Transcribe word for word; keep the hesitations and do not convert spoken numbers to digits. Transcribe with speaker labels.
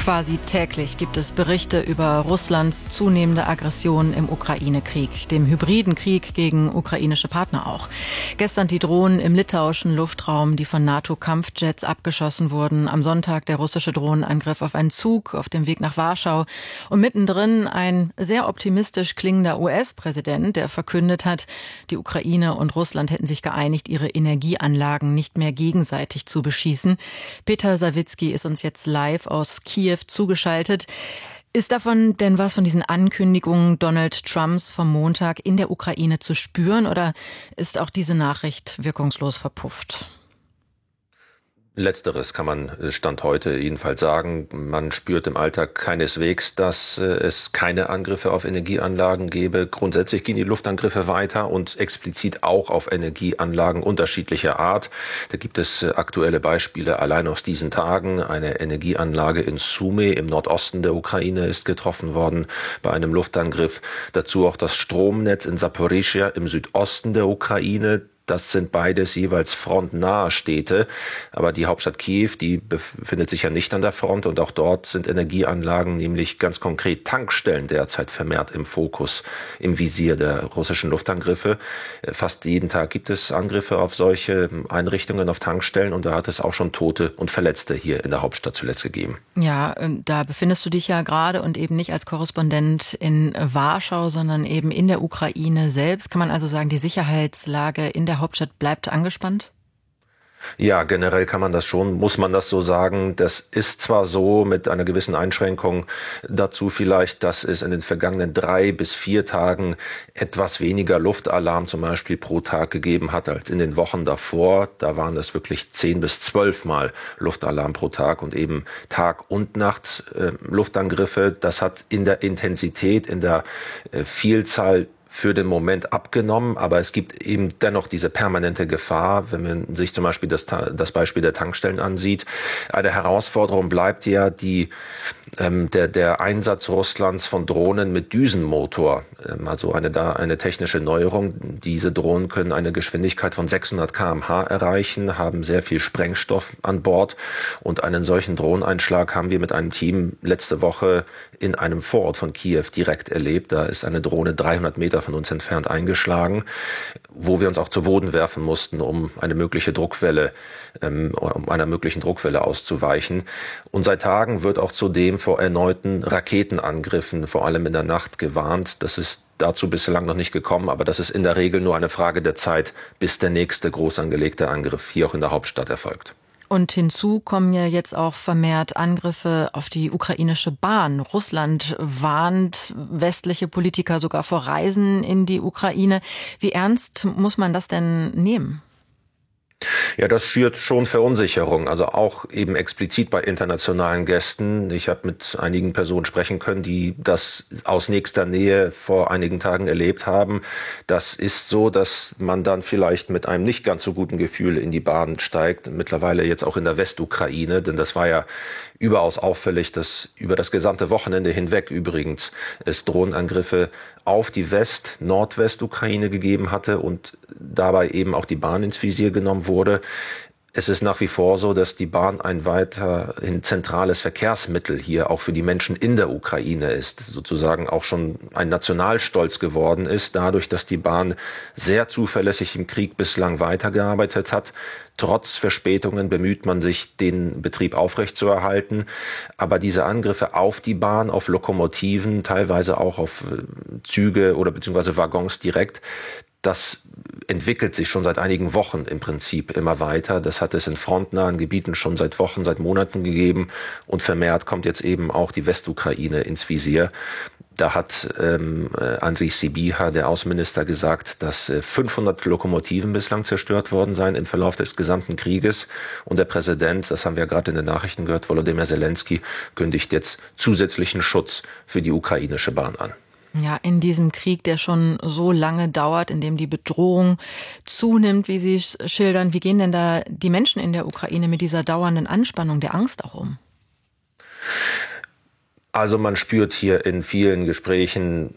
Speaker 1: Quasi täglich gibt es Berichte über Russlands zunehmende Aggression im Ukraine-Krieg, dem hybriden Krieg gegen ukrainische Partner auch. Gestern die Drohnen im litauischen Luftraum, die von NATO-Kampfjets abgeschossen wurden. Am Sonntag der russische Drohnenangriff auf einen Zug auf dem Weg nach Warschau. Und mittendrin ein sehr optimistisch klingender U S-Präsident, der verkündet hat, die Ukraine und Russland hätten sich geeinigt, ihre Energieanlagen nicht mehr gegenseitig zu beschießen. Peter Sawicki ist uns jetzt live aus Kiew zugeschaltet. Ist davon denn was von diesen Ankündigungen Donald Trumps vom Montag in der Ukraine zu spüren oder ist auch diese Nachricht wirkungslos verpufft?
Speaker 2: Letzteres kann man Stand heute jedenfalls sagen. Man spürt im Alltag keineswegs, dass es keine Angriffe auf Energieanlagen gäbe. Grundsätzlich gehen die Luftangriffe weiter und explizit auch auf Energieanlagen unterschiedlicher Art. Da gibt es aktuelle Beispiele allein aus diesen Tagen. Eine Energieanlage in Sumy im Nordosten der Ukraine ist getroffen worden bei einem Luftangriff. Dazu auch das Stromnetz in Saporischschja im Südosten der Ukraine. Das sind beides jeweils frontnahe Städte, aber die Hauptstadt Kiew, die befindet sich ja nicht an der Front und auch dort sind Energieanlagen, nämlich ganz konkret Tankstellen derzeit vermehrt im Fokus, im Visier der russischen Luftangriffe. Fast jeden Tag gibt es Angriffe auf solche Einrichtungen, auf Tankstellen und da hat es auch schon Tote und Verletzte hier in der Hauptstadt zuletzt gegeben.
Speaker 1: Ja, da befindest du dich ja gerade und eben nicht als Korrespondent in Warschau, sondern eben in der Ukraine selbst. Kann man also sagen, die Sicherheitslage in der Hauptstadt bleibt angespannt?
Speaker 2: Ja, generell kann man das schon, muss man das so sagen. Das ist zwar so mit einer gewissen Einschränkung dazu vielleicht, dass es in den vergangenen drei bis vier Tagen etwas weniger Luftalarm zum Beispiel pro Tag gegeben hat als in den Wochen davor. Da waren es wirklich zehn bis zwölf Mal Luftalarm pro Tag und eben Tag und Nacht äh, Luftangriffe. Das hat in der Intensität, in der äh, Vielzahl für den Moment abgenommen, aber es gibt eben dennoch diese permanente Gefahr, wenn man sich zum Beispiel das, das Beispiel der Tankstellen ansieht. Eine Herausforderung bleibt ja die, ähm, der, der Einsatz Russlands von Drohnen mit Düsenmotor, ähm, also eine, da eine technische Neuerung. Diese Drohnen können eine Geschwindigkeit von sechshundert Kilometer pro Stunde erreichen, haben sehr viel Sprengstoff an Bord und einen solchen Drohneneinschlag haben wir mit einem Team letzte Woche in einem Vorort von Kiew direkt erlebt. Da ist eine Drohne dreihundert Meter von uns entfernt eingeschlagen, wo wir uns auch zu Boden werfen mussten, um eine mögliche Druckwelle, ähm, um einer möglichen Druckwelle auszuweichen. Und seit Tagen wird auch zudem vor erneuten Raketenangriffen, vor allem in der Nacht, gewarnt. Das ist dazu bislang noch nicht gekommen, aber das ist in der Regel nur eine Frage der Zeit, bis der nächste groß angelegte Angriff hier auch in der Hauptstadt erfolgt.
Speaker 1: Und hinzu kommen ja jetzt auch vermehrt Angriffe auf die ukrainische Bahn. Russland warnt westliche Politiker sogar vor Reisen in die Ukraine. Wie ernst muss man das denn nehmen?
Speaker 2: Ja, das schürt schon Verunsicherung, also auch eben explizit bei internationalen Gästen. Ich habe mit einigen Personen sprechen können, die das aus nächster Nähe vor einigen Tagen erlebt haben. Das ist so, dass man dann vielleicht mit einem nicht ganz so guten Gefühl in die Bahn steigt. Mittlerweile jetzt auch in der Westukraine, denn das war ja überaus auffällig, dass über das gesamte Wochenende hinweg übrigens es Drohnenangriffe auf die West-, Nordwestukraine gegeben hatte und dabei eben auch die Bahn ins Visier genommen wurde. Es ist nach wie vor so, dass die Bahn ein weiterhin zentrales Verkehrsmittel hier auch für die Menschen in der Ukraine ist, sozusagen auch schon ein Nationalstolz geworden ist, dadurch, dass die Bahn sehr zuverlässig im Krieg bislang weitergearbeitet hat. Trotz Verspätungen bemüht man sich, den Betrieb aufrechtzuerhalten. Aber diese Angriffe auf die Bahn, auf Lokomotiven, teilweise auch auf Züge oder beziehungsweise Waggons direkt, das entwickelt sich schon seit einigen Wochen im Prinzip immer weiter. Das hat es in frontnahen Gebieten schon seit Wochen, seit Monaten gegeben. Und vermehrt kommt jetzt eben auch die Westukraine ins Visier. Da hat ähm, Andriy Sybiha, der Außenminister, gesagt, dass äh, fünfhundert Lokomotiven bislang zerstört worden seien im Verlauf des gesamten Krieges. Und der Präsident, das haben wir gerade in den Nachrichten gehört, Volodymyr Zelensky, kündigt jetzt zusätzlichen Schutz für die ukrainische Bahn an.
Speaker 1: Ja, in diesem Krieg, der schon so lange dauert, in dem die Bedrohung zunimmt, wie Sie es schildern, wie gehen denn da die Menschen in der Ukraine mit dieser dauernden Anspannung, der Angst auch um?
Speaker 2: Also man spürt hier in vielen Gesprächen